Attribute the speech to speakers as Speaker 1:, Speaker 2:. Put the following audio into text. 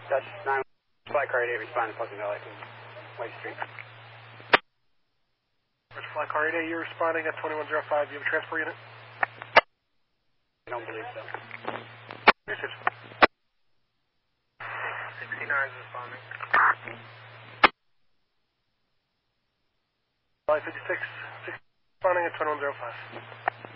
Speaker 1: Dutch 9, Flight Car 88, respond to Pleasant Valley to White Street.
Speaker 2: Flight Car 88, you're responding at 2105. You have a transport unit?
Speaker 1: I don't believe so.
Speaker 2: Usage.
Speaker 3: 69 is responding.
Speaker 2: Flight 56, responding at 2105.